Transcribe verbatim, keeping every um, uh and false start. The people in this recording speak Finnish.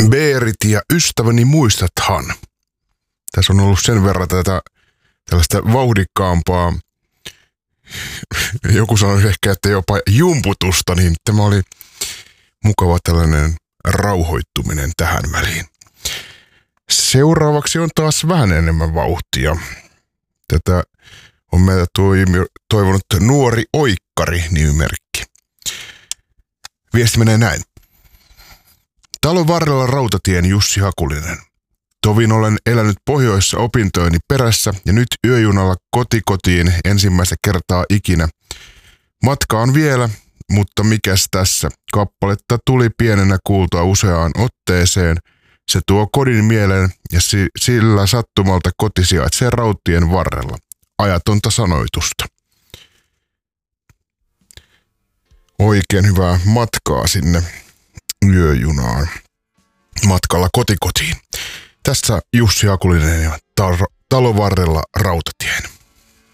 Beerit ja ystäväni, muistathan. Tässä on ollut sen verran tätä tällaista vauhdikkaampaa, joku sanoi ehkä, että jopa jumputusta, niin tämä oli mukava tällainen rauhoittuminen tähän väliin. Seuraavaksi on taas vähän enemmän vauhtia. Tätä on meiltä toivonut Nuori Oikkari -nimimerkki. Viesti menee näin. Talon varrella rautatien Jussi Hakulinen. Tovin olen elänyt pohjoissa opintojeni perässä ja nyt yöjunalla kotikotiin ensimmäistä kertaa ikinä. Matka on vielä, mutta mikäs tässä? Kappaletta tuli pienenä kuultua useaan otteeseen. Se tuo kodin mieleen ja sillä sattumalta koti sijaitsee rautien varrella. Ajatonta sanoitusta. Oikein hyvää matkaa sinne yöjunaan. Matkalla kotikotiin. Tässä Jussi Hakulinen ja Talon varrella rautatien.